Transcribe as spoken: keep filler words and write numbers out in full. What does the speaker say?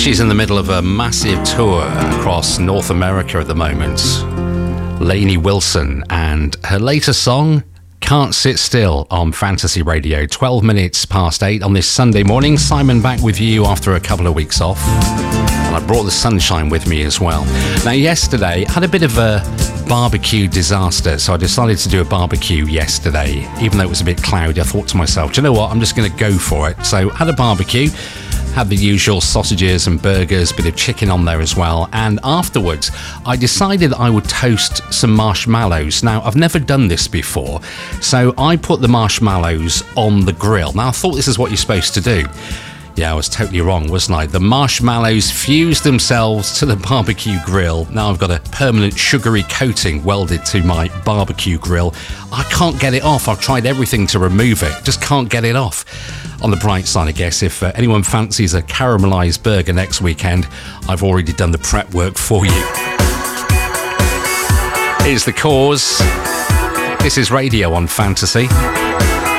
She's in the middle of a massive tour across North America at the moment. Lainey Wilson, and her latest song, Can't Sit Still, on Fantasy Radio. twelve minutes past eight on this Sunday morning. Simon back with you after a couple of weeks off. And I brought the sunshine with me as well. Now, yesterday, I had a bit of a barbecue disaster, so I decided to do a barbecue yesterday. Even though it was a bit cloudy, I thought to myself, do you know what, I'm just going to go for it. So had a barbecue, had the usual sausages and burgers, bit of chicken on there as well, and afterwards I decided I would toast some marshmallows. Now, I've never done this before, so I put the marshmallows on the grill. Now, I thought this is what you're supposed to do. Yeah, I was totally wrong, wasn't I? The marshmallows fused themselves to the barbecue grill. Now I've got a permanent sugary coating welded to my barbecue grill. I can't get it off. I've tried everything to remove it. Just can't get it off. On the bright side, I guess, if uh, anyone fancies a caramelised burger next weekend, I've already done the prep work for you. Here's The Cause. This is Radio on Fantasy.